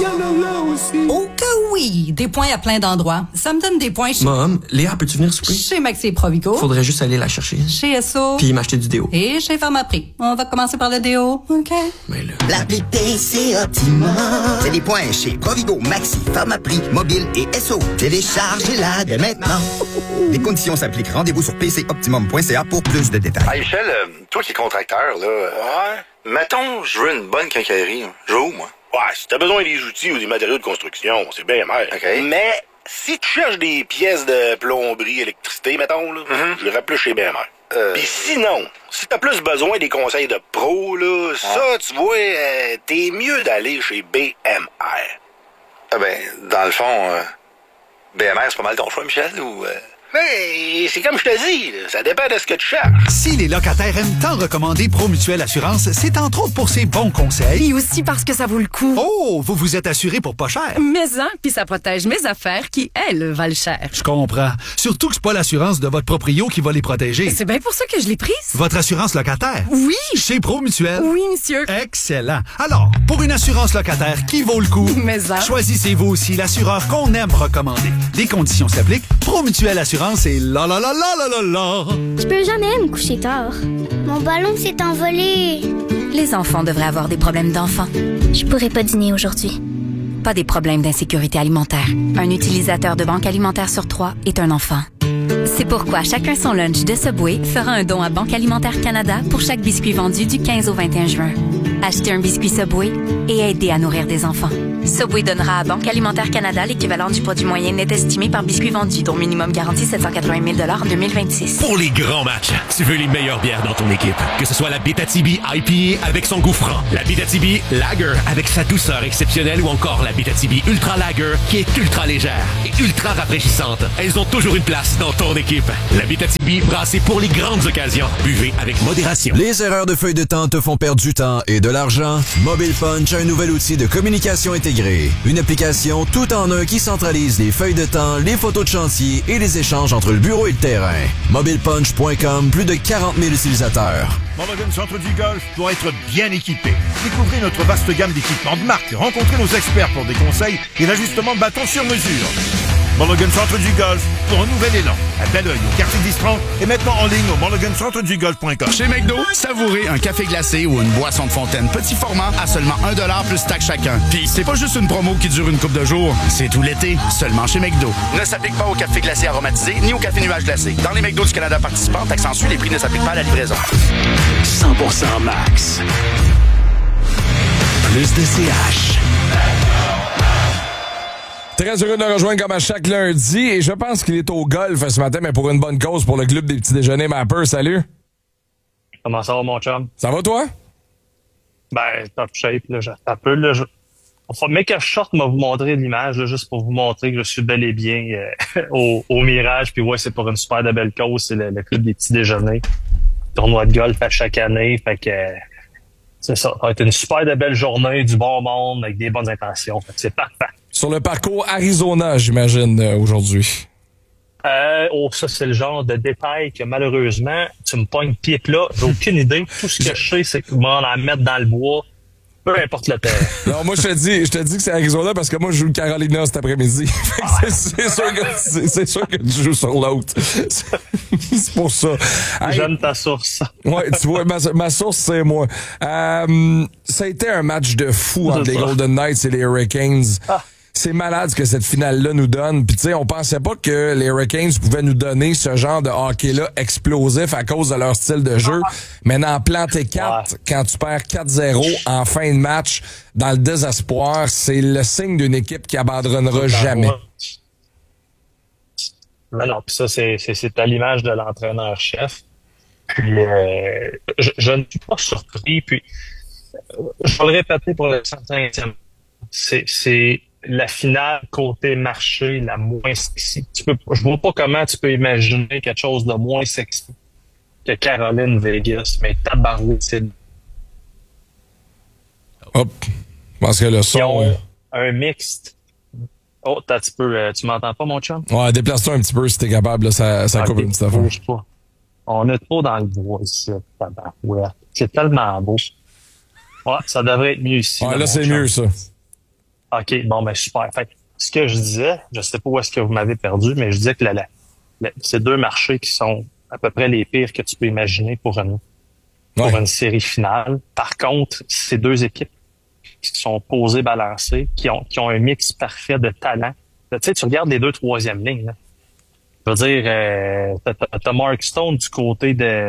y en a là aussi. Oh que oui! Des points à plein d'endroits. Ça me donne des points chez... Mom, Léa, peux-tu venir souper? Chez Maxi et Provigo. Faudrait juste aller la chercher. Chez Esso. Puis m'acheter du déo. Et chez Pharmaprix. On va commencer par le déo, OK? Mais là... La vitesse, c'est optimum. C'est des points chez Provigo, Maxi, Pharmaprix, Mobile et Esso. Téléchargez-la dès maintenant. Les conditions s'appliquent. Rendez-vous sur pcoptimum.ca pour plus de détails. Hey Michel, toi qui es contracteur, là... Ouais? Mettons, je veux une bonne quincaillerie. Je vais où, moi? Ouais, si t'as besoin des outils ou des matériaux de construction, c'est bien mal. OK. Mais si tu cherches des pièces de plomberie, électricité, mettons, là, je irais plus chez BMR. Puis sinon, si t'as plus besoin des conseils de pro, là, ça, tu vois, t'es mieux d'aller chez BMR. Ah ben, dans le fond, BMR, c'est pas mal ton choix, Michel, ou... Mais c'est comme je te dis, là, ça dépend de ce que tu cherches. Si les locataires aiment tant recommander Promutuelle Assurance, c'est entre autres pour ses bons conseils. Et aussi parce que ça vaut le coup. Oh, vous vous êtes assuré pour pas cher. Mais puis ça protège mes affaires qui, elles, valent cher. Je comprends. Surtout que c'est pas l'assurance de votre proprio qui va les protéger. C'est bien pour ça que je l'ai prise. Votre assurance locataire? Oui. Chez Promutuelle? Oui, monsieur. Excellent. Alors, pour une assurance locataire qui vaut le coup, choisissez-vous aussi l'assureur qu'on aime recommander. Les conditions s'appliquent. Promutuelle Assurance et la la la la la la la. Je peux jamais me coucher tard. Mon ballon s'est envolé. Les enfants devraient avoir des problèmes d'enfants. Je pourrais pas dîner aujourd'hui. Pas des problèmes d'insécurité alimentaire. Un utilisateur de Banque Alimentaire sur 3 est un enfant. C'est pourquoi Chacun son lunch de Subway fera un don à Banque Alimentaire Canada pour chaque biscuit vendu du 15 au 21 juin. Achetez un biscuit Subway et aidez à nourrir des enfants. Subway donnera à Banque Alimentaire Canada l'équivalent du produit moyen net estimé par biscuit vendu, dont minimum garanti 780 000 en 2026. Pour les grands matchs, tu veux les meilleures bières dans ton équipe. Que ce soit la Bétatibi IPA avec son goût franc, la Bétatibi Lager avec sa douceur exceptionnelle ou encore la Bétatibi Ultra Lager qui est ultra légère et ultra rafraîchissante. Elles ont toujours une place dans ton équipe. La Bétatibi, brassée pour les grandes occasions. Buvez avec modération. Les erreurs de feuille de temps te font perdre du temps et de l'argent? Mobile Punch a un nouvel outil de communication intégré. Une application tout en un qui centralise les feuilles de temps, les photos de chantier et les échanges entre le bureau et le terrain. MobilePunch.com, plus de 40 000 utilisateurs. Mulligan Centre du Golf doit être bien équipé. Découvrez notre vaste gamme d'équipements de marque. Rencontrez nos experts pour des conseils et l'ajustement de bâton sur mesure. Mulligan Centre du Golf pour un nouvel élan. À Belleuil, au quartier 1030 et maintenant en ligne au mulligancentredugolf.com. Chez McDo, savourez un café glacé ou une boisson de fontaine petit format à seulement $1 plus taxe chacun. Puis c'est pas juste une promo qui dure une couple de jours, c'est tout l'été, seulement chez McDo. Ne s'applique pas au café glacé aromatisé ni au café nuage glacé. Dans les McDo du Canada participants, taxe en sus, les prix ne s'appliquent pas à la livraison. 100% max. Plus de CH. Très heureux de le rejoindre comme à chaque lundi et je pense qu'il est au golf ce matin, mais pour une bonne cause, pour le club des petits déjeuners Mapper. Salut! Comment ça va, mon chum? Ça va, toi? Ben, top shape, là. Un peu, là. Mais que je sorte, m'a vous montrer l'image, là, juste pour vous montrer que je suis bel et bien au Mirage. Puis ouais, c'est pour une super de belle cause. C'est le club des petits déjeuners. Tournoi de golf à chaque année. Fait que c'est ça. Ça va être une super de belle journée, du bon monde, avec des bonnes intentions. Fait que c'est parfait. Sur le parcours Arizona, j'imagine, aujourd'hui. Ça, c'est le genre de détail que malheureusement, tu me pognes pied plat. J'ai aucune idée. Tout ce que je sais, c'est qu'on va en mettre dans le bois. Peu importe le terrain. Non, moi, je te dis que c'est Arizona parce que moi, je joue le Carolina cet après-midi. C'est sûr que tu joues sur l'autre. C'est pour ça. J'aime ta source. Ouais, tu vois, ma source, c'est moi. Ça a été un match de fou entre les Golden Knights et les Hurricanes. C'est malade ce que cette finale-là nous donne. Puis tu sais, on pensait pas que les Hurricanes pouvaient nous donner ce genre de hockey-là explosif à cause de leur style de jeu. Mais d'en planter 4 quand tu perds 4-0 en fin de match dans le désespoir, c'est le signe d'une équipe qui abandonnera jamais. Non, puis ça, c'est à l'image de l'entraîneur-chef. Puis je ne suis pas surpris. Puis je vais le répéter pour le 150e. C'est la finale côté marché la moins sexy. Je vois pas comment tu peux imaginer quelque chose de moins sexy que Caroline Vegas, mais tabarouette, c'est... Hop, je pense que le son... Ils ont un mixte. Oh, t'as un petit peu... tu m'entends pas, mon chum? Ouais, déplace-toi un petit peu si t'es capable, là, ça coupe une petite affaire. On est trop dans le bois ici, tabarouette. C'est tellement beau. Ouais, ça devrait être mieux ici. Ouais, là, c'est mieux, ça. OK, bon, ben super. Fait ce que je disais, je sais pas où est-ce que vous m'avez perdu, mais je disais que c'est deux marchés qui sont à peu près les pires que tu peux imaginer pour une série finale. Par contre, c'est deux équipes qui sont posées, balancées, qui ont un mix parfait de talent. Tu sais, tu regardes les deux troisième lignes, là. Je veux dire, t'as Mark Stone du côté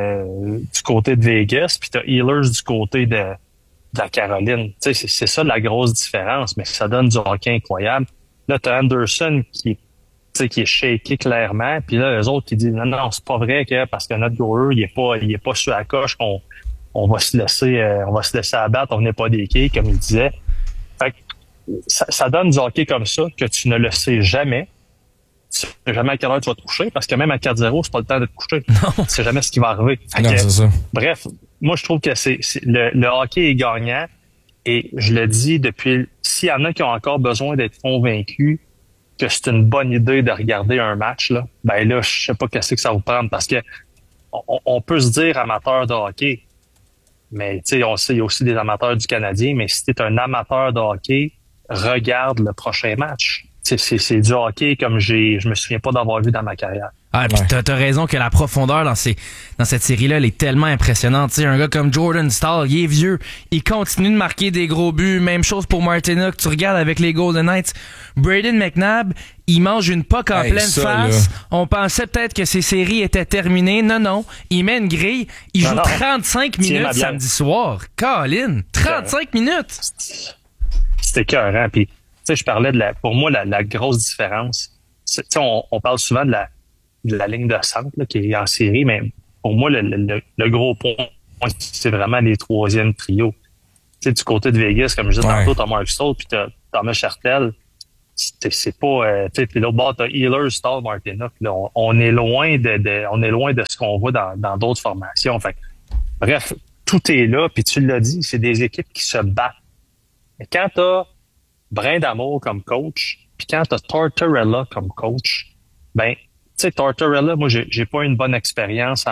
de Vegas, puis t'as Ehlers du côté de la Caroline. Tu sais, c'est ça la grosse différence, mais ça donne du hockey incroyable. Là, t'as Anderson qui est shaké clairement, puis là, les autres qui disent non, c'est pas vrai que parce que notre goaler, il est pas sur la coche qu'on on va se laisser abattre, on n'est pas des quilles, comme il disait. Fait que ça donne du hockey comme ça que tu ne le sais jamais. Tu sais jamais à quelle heure tu vas te coucher, parce que même à 4-0, c'est pas le temps de te coucher. Non. Tu sais jamais ce qui va arriver. Non, c'est ça. Bref, moi, je trouve que le hockey est gagnant, et je le dis depuis, s'il y en a qui ont encore besoin d'être convaincus que c'est une bonne idée de regarder un match, là, ben là, je sais pas qu'est-ce que ça va prendre, parce que on peut se dire amateur de hockey, mais tu sais, on sait, il y a aussi des amateurs du Canadien, mais si t'es un amateur de hockey, regarde le prochain match. C'est du hockey comme je me souviens pas d'avoir vu dans ma carrière. Ah, puis t'as raison que la profondeur dans cette série-là, elle est tellement impressionnante. Tu sais, un gars comme Jordan Staal, il est vieux, il continue de marquer des gros buts. Même chose pour Martinook. Tu regardes avec les Golden Knights, Braden McNabb, il mange une puck en pleine face. Là. On pensait peut-être que ces séries étaient terminées. Non. Il met une grille. Il joue 35 minutes samedi soir. Colin, 35 minutes! C'était écœurant. Puis, tu sais, je parlais pour moi, la grosse différence. Tu sais, on parle souvent de la ligne de centre là, qui est en série, mais pour moi, le gros point, c'est vraiment les troisièmes trios. Tu sais, du côté de Vegas, comme je disais tantôt, t'as Mark Stone, puis t'as Thomas Chartel. C'est pas... tu sais, puis l'autre bord, t'as Ehlers, Staal, Martinook. Là, on est loin de ce qu'on voit dans d'autres formations. Fait, bref, tout est là, puis tu l'as dit, c'est des équipes qui se battent. Mais quand t'as Brindamour comme coach, puis quand t'as Tortorella comme coach, ben, tu sais, Tortorella, moi, j'ai pas une bonne expérience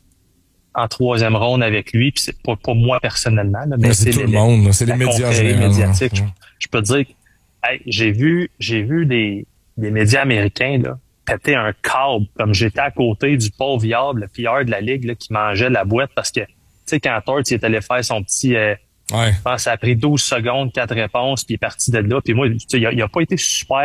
en troisième ronde avec lui, puis c'est pas moi personnellement, là, mais c'est tout le monde, c'est les médias médiatiques. Je peux te dire, hey, j'ai vu des médias américains là péter un câble, comme j'étais à côté du pauvre viable, le pilleur de la ligue là, qui mangeait la boîte, parce que tu sais, quand Tort il est allé faire son petit je pense que ça a pris 12 secondes, 4 réponses, puis il est parti de là. Puis moi, il a pas été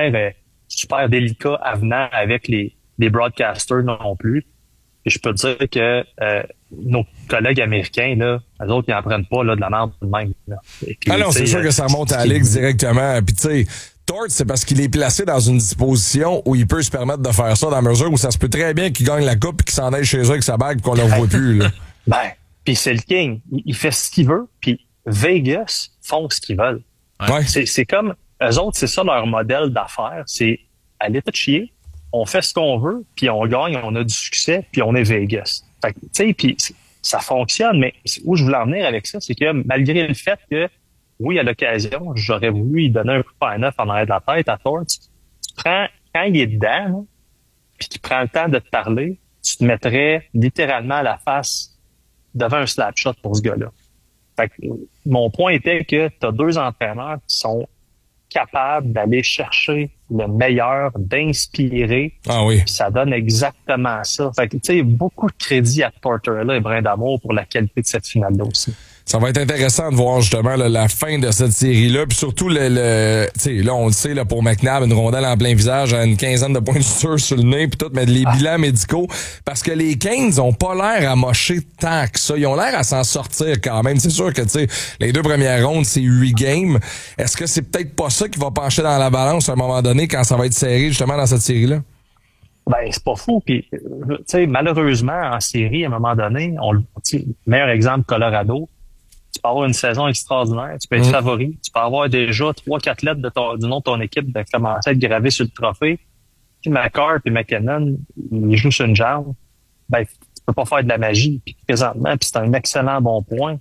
super délicat, avenant avec les broadcasters non plus. Et je peux te dire que nos collègues américains, là, eux autres, ils n'en prennent pas là, de la merde de même. Là. Puis, non, c'est sûr que ça remonte à la Ligue directement. Puis tu sais, Tort, c'est parce qu'il est placé dans une disposition où il peut se permettre de faire ça, dans la mesure où ça se peut très bien qu'il gagne la coupe et qu'il s'en aille chez eux avec sa bague et qu'on ne le voit plus. Là. Ben, puis c'est le king. Il fait ce qu'il veut, puis Vegas font ce qu'ils veulent. Ouais. C'est comme, eux autres, c'est ça leur modèle d'affaires. C'est aller te chier, on fait ce qu'on veut, puis on gagne, on a du succès, puis on est Vegas. Fait que, tu sais, puis ça fonctionne, mais où je voulais en venir avec ça, c'est que malgré le fait que, oui, à l'occasion, j'aurais voulu lui donner un coup de pain neuf en arrière de la tête à Tort, tu prends, quand il est dedans, là, puis qu'il prend le temps de te parler, tu te mettrais littéralement à la face devant un slap shot pour ce gars-là. Fait que, mon point était que tu as deux entraîneurs qui sont capables d'aller chercher le meilleur, d'inspirer. Ah oui. Puis ça donne exactement ça. Fait que, tu sais, beaucoup de crédit à Tortorella et Brindamour pour la qualité de cette finale-là aussi. Ça va être intéressant de voir justement là, la fin de cette série-là. Puis surtout, tu sais, là, on le sait, là, pour McNabb, une rondelle en plein visage à une quinzaine de points de suture sur le nez, puis tout, mais les bilans médicaux. Parce que les Canes ont pas l'air à mocher tant que ça. Ils ont l'air à s'en sortir quand même. C'est sûr que, tu sais, les deux premières rondes, c'est 8 games. Est-ce que c'est peut-être pas ça qui va pencher dans la balance à un moment donné quand ça va être serré, justement, dans cette série-là? Ben, c'est pas fou. Puis, tu sais, malheureusement, en série, à un moment donné, meilleur exemple, Colorado, tu peux avoir une saison extraordinaire, tu peux être favori, tu peux avoir déjà 3-4 lettres du nom de ton équipe de commencer à être gravé sur le trophée. Puis McCart et McKinnon, ils jouent sur une jambe. Ben, tu peux pas faire de la magie. Puis présentement, puis c'est un excellent bon point.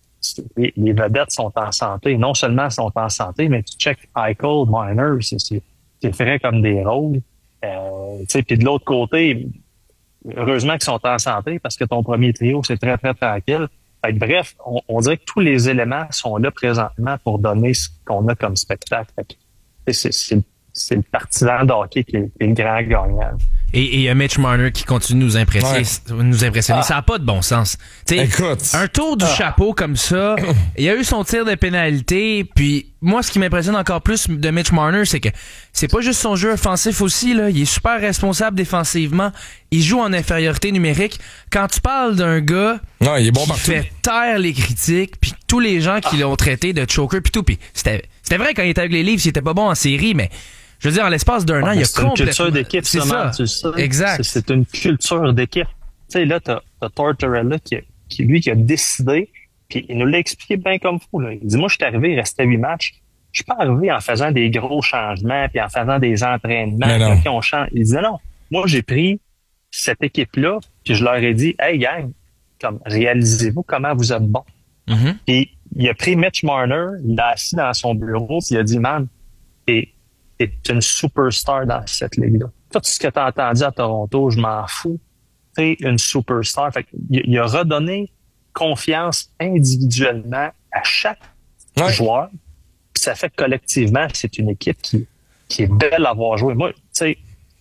Les vedettes sont en santé. Non seulement sont en santé, mais tu check Eichel, Marner, c'est frais comme des rôles. Tu sais, puis de l'autre côté, heureusement qu'ils sont en santé parce que ton premier trio, c'est très, très tranquille. Fait que, bref, on dirait que tous les éléments sont là présentement pour donner ce qu'on a comme spectacle. Fait que c'est le partisan de hockey qui est le grand gagnant. Et il y a Mitch Marner qui continue de nous impressionner. Ça n'a pas de bon sens. Écoute. Un tour du chapeau comme ça, il y a eu son tir de pénalité, puis moi, ce qui m'impressionne encore plus de Mitch Marner, c'est que c'est pas juste son jeu offensif aussi, là. Il est super responsable défensivement. Il joue en infériorité numérique. Quand tu parles d'un gars il est bon qui fait taire les critiques, puis tous les gens qui l'ont traité de choker, puis tout, puis c'était vrai quand il était avec les Leafs, il était pas bon en série, mais je veux dire, en l'espace d'un an, il y a complètement... C'est une culture d'équipe, c'est ça. Tu sais. Exact. C'est une culture d'équipe. Tu sais, là, t'as Tortorella qui a décidé, puis il nous l'a expliqué bien comme fou, là. Il dit, moi, je suis arrivé, il restait 8 matchs. Je suis pas arrivé en faisant des gros changements, puis en faisant des entraînements, puis on change. Il disait, non, moi, j'ai pris cette équipe-là, puis je leur ai dit, hey, gang, comme, réalisez-vous comment vous êtes bon. Mm-hmm. Puis il a pris Mitch Marner, il l'a assis dans son bureau, puis il a dit, man, t'es une superstar dans cette ligue-là. Tout ce que tu as entendu à Toronto, je m'en fous. T'es une superstar. Fait il a redonné confiance individuellement à chaque joueur. Puis ça fait que collectivement, c'est une équipe qui est belle à voir jouer. Moi, tu sais,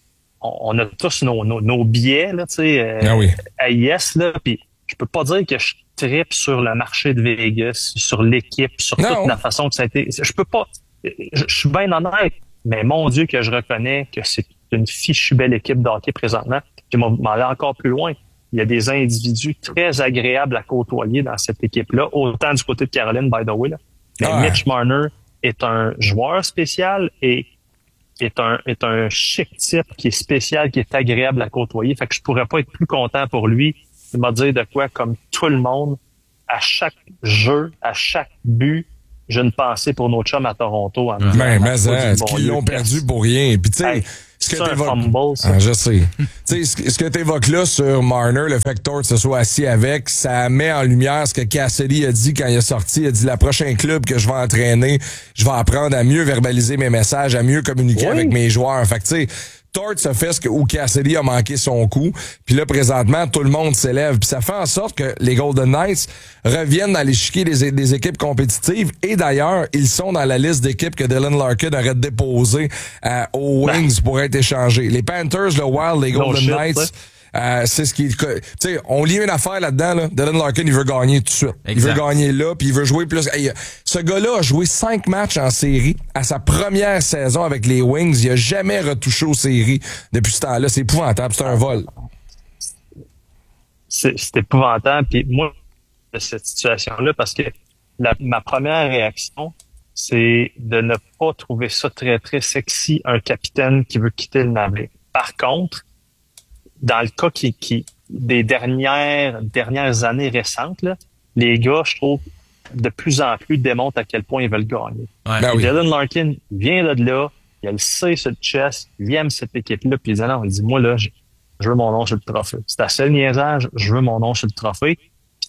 on a tous nos billets, là, tu sais, AIS, là, puis je peux pas dire que je trippe sur le marché de Vegas, sur l'équipe, sur toute la façon que ça a été. Je peux pas. Je suis bien honnête. Mais mon Dieu que je reconnais que c'est une fichue belle équipe de hockey présentement. Puis m'en aller encore plus loin. Il y a des individus très agréables à côtoyer dans cette équipe-là, autant du côté de Caroline, by the way. Là. Mais Mitch Marner est un joueur spécial et est un chic type qui est spécial, qui est agréable à côtoyer. Fait que je pourrais pas être plus content pour lui. Il m'a dit de quoi, comme tout le monde, à chaque jeu, à chaque but, j'ai une pensée pour nos chums à Toronto. Est-ce qu'ils l'ont perdu pour rien? Puis tu sais, ce que t'évoques... je sais. Tu sais, ce que t'évoques là sur Marner, le fait que Torts se soit assis avec, ça met en lumière ce que Cassidy a dit quand il est sorti. Il a dit, la prochaine club que je vais entraîner, je vais apprendre à mieux verbaliser mes messages, à mieux communiquer avec mes joueurs. Fait que tu sais, Torts a fait où Cassidy a manqué son coup. Puis là, présentement, tout le monde s'élève. Puis ça fait en sorte que les Golden Knights reviennent dans l'échiquier des équipes compétitives. Et d'ailleurs, ils sont dans la liste d'équipes que Dylan Larkin aurait déposé aux Wings pour être échangés. Les Panthers, le Wild, les Golden Knights... c'est ce qui... Tu sais, on lit une affaire là-dedans, là. Dylan Larkin, il veut gagner tout de suite. Exact. Il veut gagner là, puis il veut jouer plus... Hey, ce gars-là a joué 5 matchs en série à sa première saison avec les Wings. Il a jamais retouché aux séries depuis ce temps-là. C'est épouvantable. C'est un vol. C'est épouvantable. Puis moi, de cette situation-là, parce que ma première réaction, c'est de ne pas trouver ça très, très sexy, un capitaine qui veut quitter le navire. Par contre, dans le cas des dernières années récentes, là, les gars, je trouve, de plus en plus démontrent à quel point ils veulent gagner. Dylan Larkin vient de là, il a le C sur le chest, il aime cette équipe-là, puis il dit non, il dit moi là, je veux mon nom sur le trophée. C'est assez le niaisage, je veux mon nom sur le trophée. Puis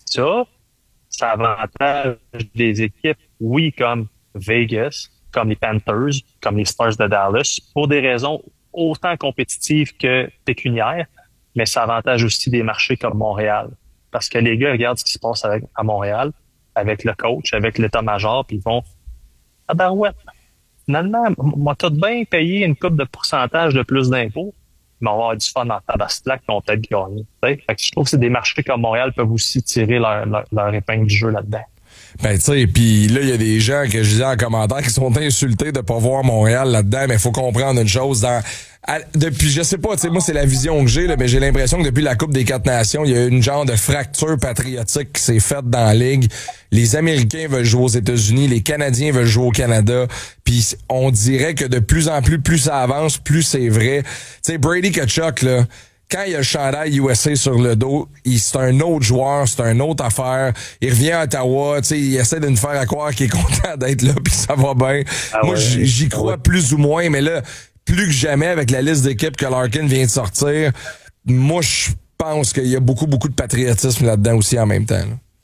ça avantage des équipes, oui, comme Vegas, comme les Panthers, comme les Stars de Dallas, pour des raisons autant compétitives que pécuniaires, mais ça avantage aussi des marchés comme Montréal. Parce que les gars regardent ce qui se passe à Montréal, avec le coach, avec l'état-major, puis ils vont « Ah ben ouais, finalement, m'a tout bien payé une coupe de pourcentage de plus d'impôts, mais on va avoir du fun en tabaslac, puis on va peut-être gagner. » Fait que je trouve que c'est des marchés comme Montréal peuvent aussi tirer leur épingle du jeu là-dedans. Ben tu sais, puis là il y a des gens que je disais en commentaire qui sont insultés de pas voir Montréal là-dedans, mais il faut comprendre une chose depuis, je sais pas, tu sais, moi c'est la vision que j'ai là, mais j'ai l'impression que depuis la Coupe des 4 Nations, il y a une genre de fracture patriotique qui s'est faite dans la ligue. Les Américains veulent jouer aux États-Unis, les Canadiens veulent jouer au Canada, puis on dirait que de plus en plus ça avance, plus c'est vrai. Tu sais, Brady Tkachuk là, quand il a le chandail USA sur le dos, c'est un autre joueur, c'est une autre affaire. Il revient à Ottawa, tu sais, il essaie de nous faire à croire qu'il est content d'être là, puis ça va bien. Moi, j'y crois plus ou moins, mais là, plus que jamais, avec la liste d'équipes que Larkin vient de sortir, moi, je pense qu'il y a beaucoup de patriotisme là-dedans aussi en même temps.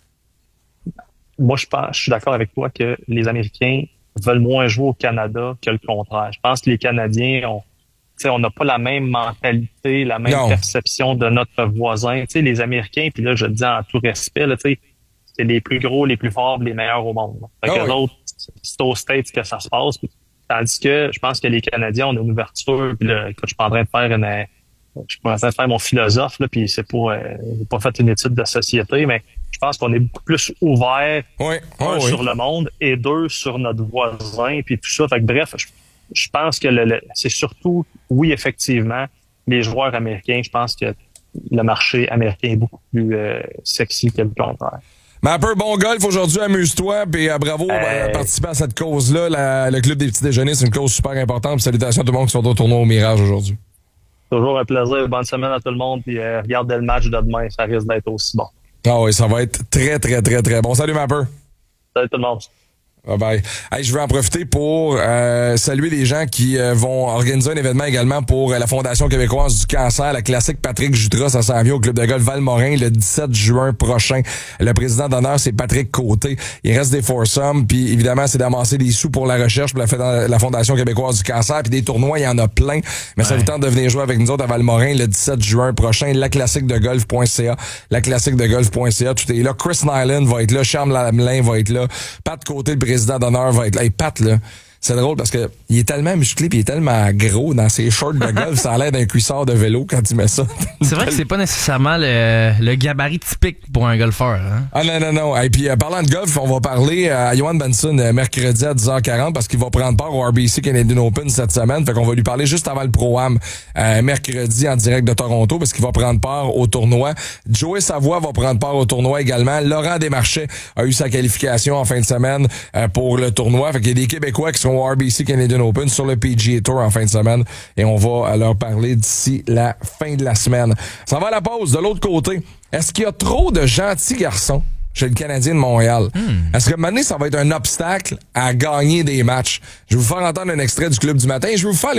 Là. Moi, je suis d'accord avec toi que les Américains veulent moins jouer au Canada que le contraire. Je pense que les Canadiens on n'a pas la même mentalité, la même perception de notre voisin. T'sais, les Américains, puis là, je le dis en tout respect, là, c'est les plus gros, les plus forts, les meilleurs au monde. Fait que les autres, c'est aux States que ça se passe. Tandis que je pense que les Canadiens ont une ouverture. Puis là, écoute, je suis pas en train de faire je suis en train de faire mon philosophe, là, puis j'ai pas fait une étude de société, mais je pense qu'on est beaucoup plus ouvert sur le monde et 2 sur notre voisin, puis tout ça. Fait que bref, je pense que c'est surtout, oui, effectivement, les joueurs américains, je pense que le marché américain est beaucoup plus sexy que le contraire. Mais un peu bon golf aujourd'hui, amuse-toi, puis bravo de participer à cette cause-là. Le Club des petits déjeuners, c'est une cause super importante. Puis salutations à tout le monde qui sont au tournoi au Mirage aujourd'hui. Toujours un plaisir. Bonne semaine à tout le monde. Puis regardez le match de demain, ça risque d'être aussi bon. Ah oui, ça va être très, très, très, très bon. Salut, Mapper. Salut tout le monde. Bye bye. Hey, je veux en profiter pour saluer les gens qui vont organiser un événement également pour la Fondation québécoise du cancer, la classique Patrick Jutras, ça s'en vient au club de golf Valmorin le 17 juin prochain. Le président d'honneur, c'est Patrick Côté. Il reste des foursomes, puis évidemment, c'est d'amasser des sous pour la recherche pour la Fondation québécoise du cancer, puis des tournois, il y en a plein. Mais ça vous tente de venir jouer avec nous autres à Valmorin le 17 juin prochain, laclassiquedegolf.ca, laclassiquedegolf.ca, tout est là. Chris Nyland va être là, Charles Lamelin va être là, Pat Côté, le président d'honneur va être là. Hey, Pat, là, c'est drôle parce que il est tellement musclé pis il est tellement gros dans ses shorts de golf, ça a l'air d'un cuissard de vélo quand il met ça. C'est vrai que c'est pas nécessairement le gabarit typique pour un golfeur. Hein? Ah non. Et puis parlant de golf, on va parler à Johan Benson mercredi à 10h40 parce qu'il va prendre part au RBC Canadian Open cette semaine. Fait qu'on va lui parler juste avant le Pro-Am mercredi en direct de Toronto parce qu'il va prendre part au tournoi. Joey Savoie va prendre part au tournoi également. Laurent Desmarchais a eu sa qualification en fin de semaine pour le tournoi. Fait qu'il y a des Québécois qui sont au RBC Canadian Open sur le PGA Tour en fin de semaine et on va leur parler d'ici la fin de la semaine. Ça va à la pause. De l'autre côté, est-ce qu'il y a trop de gentils garçons chez le Canadien de Montréal? Est-ce que maintenant ça va être un obstacle à gagner des matchs? Je vais vous faire entendre un extrait du Club du matin et je vais vous faire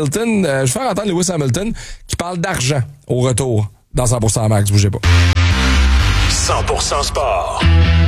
entendre Lewis Hamilton qui parle d'argent au retour dans 100% Max. Bougez pas. 100% Sport.